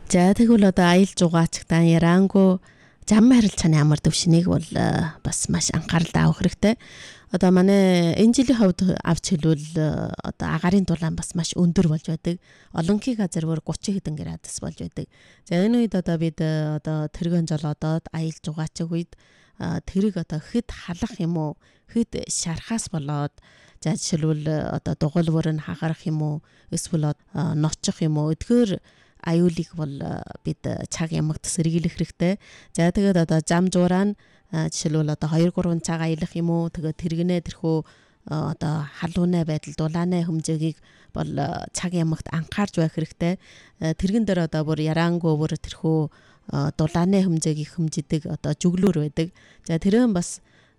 За тэгвэл одоо аялал жугаач та ярангүй зам харилцааны амар төвшнийг бол бас маш анхаарал авах хэрэгтэй. Одоо манай энэ жилийн хувьд авч хэлбэл одоо агарын дулаан бас маш өндөр болж байдаг. Олонхийг газар бүр 30 хэдэн градус болж байдаг. За энэ үед одоо бид одоо тэргэн жолоодод аялал жугаачиг үед тэрэг одоо хэд халах юм уу? Хэд шархаас болоод за жишээлбэл одоо дугуйлвар нь хагарах юм уу? Эсвэл ночих юм уу? Өдгөр аюулыг бол бид цаг ямагт сэргийлэх хэрэгтэй. За тэгээд одоо зам жуураа жишээлбэл одоо 2-3 цаг аялах юм уу? Тэгээд тэргэнэ тэрхүү одоо халуунай байдал дулааны хэмжээгийг бол цаг ямагт анхаарч байх хэрэгтэй. Тэргэн дээр одоо бүр яраангүй бүр тэрхүү дулааны хэмжээг хэмждэг одоо жүглүүр байдаг. За тэрэн бас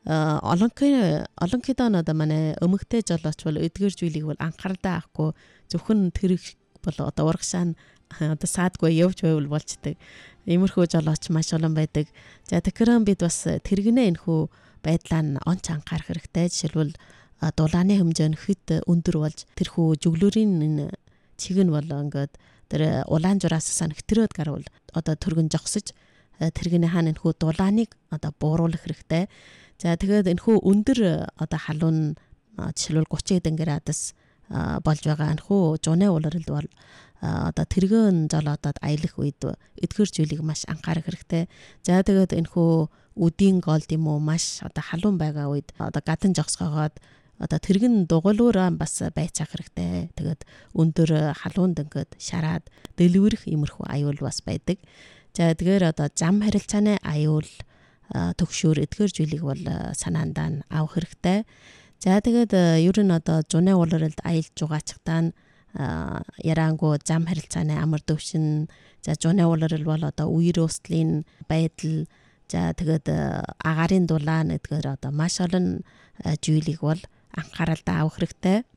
олонхидоо одоо манай өмгтэй жолооч бол эдгээр зүйлийг бол анхаардаа авахгүй зөвхөн тэрэг бол одоо урагшаа одоо саадгүй явж байвал болчдөг. Иймэрхүү жолооч маш олон байдаг. За тэгэхээр бид бас тэргэнэ энэхүү байдлаа нь онц анхаарах хэрэгтэй. Жишээлбэл дулааны хэмжээ нь хэд өндөр болж тэрхүү жүглүүрийн чиг нь бол ингээд тэр улаан жураас санагтроод гарвал одоо төргөн жогсож тэргэнэ хаана энэхүү дулааныг одоо бууруулах хэрэгтэй. За тэгээд энэхүү өндөр одоо халуун жишээлбэл 30 хэдэн градус болж байгаа энэхүү жуны улиралд бол одоо тэргэн жолоодод аялах үед эдгээр зүйлийг маш анхаарах хэрэгтэй. За тэгээд энэхүү үдийн голд юм уу маш одоо халуун байгаа үед одоо гадан жогсгоогоод одоо тэргэн дугуйлуураа бас байцаах хэрэгтэй. Тэгээд өндөр халуунд ингээд шараад дэлгүүрэх иймэрхүү аюул бас байдаг. За тэгэхээр одоо зам харилцааны аюул төгшөөр эдгээр зүйлийг бол санаандаа нь авах хэрэгтэй. За тэгээд ер нь одоо зуны улиралд аялж жугаачтаа яраангүй зам харилцааны амар төвшин за зуны улирал бол одоо үер өслийн байдал за тэгээд агарын дулаан эдгээр одоо маш олон зүйлийг бол анхааралтай авах хэрэгтэй.